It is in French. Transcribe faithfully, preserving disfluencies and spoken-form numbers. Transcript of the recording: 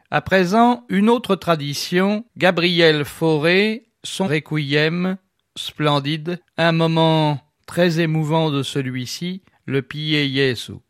À présent, une autre tradition, Gabriel Fauré, son requiem splendide, un moment très émouvant de celui-ci, le Pie Jesu.